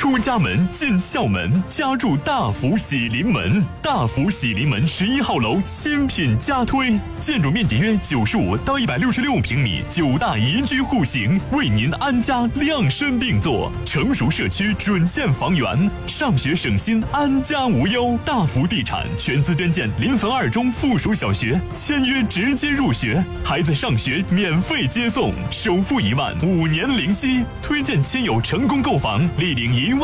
出家门进校门，家住大福喜临门。大福喜临门11号楼新品加推，建筑面积约95到166平米，9大宜居户型，为您安家量身定做。成熟社区准现房源，上学省心，安家无忧。大福地产全资捐建临汾2中附属小学，签约直接入学，孩子上学免费接送，首付1万，5年零息。推荐亲友成功购房，立领1